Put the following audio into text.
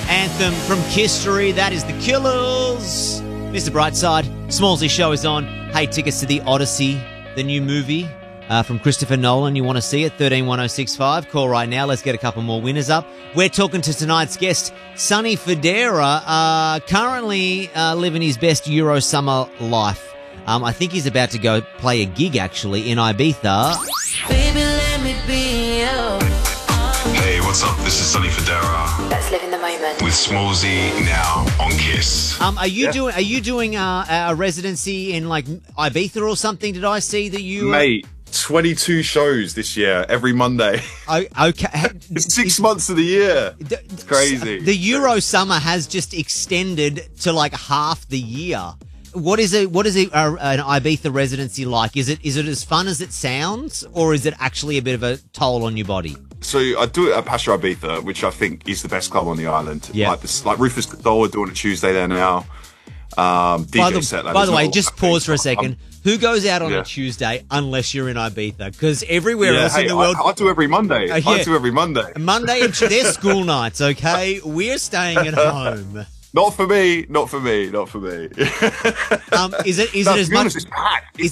Anthem from History. That is The Killers. Mr. Brightside, Smallsy show is on. Hey, tickets to The Odyssey, the new movie from Christopher Nolan. You want to see it? 131065. Call right now. Let's get a couple more winners up. We're talking to tonight's guest, Sonny Fodera, currently living his best Euro summer life. I think he's about to go play a gig, actually, in Ibiza. Baby, let me be you. Hey, what's up? This is Sonny Fodera Let's live in the moment. with Smallsy now on Kiss. Are you doing a residency in like Ibiza or something? Did I see that you Mate, 22 shows this year, every Monday. Okay. It's 6 months of the year. It's crazy. The Euro summer has just extended to like half the year. What is an Ibiza residency like? Is it as fun as it sounds, or is it actually a bit of a toll on your body? So I do it at Pacha Ibiza, which I think is the best club on the island. Yeah. Like Rufus Gold are doing a Tuesday there now. DJ set. By the way, just pause for a second. Who goes out on a Tuesday unless you're in Ibiza? Because everywhere else in the world... I do every Monday. I do every Monday. Monday and they're school nights, okay? We're staying at home. Not for me. Not for me. Not for me. Is it No, as to be much... honest, it's packed.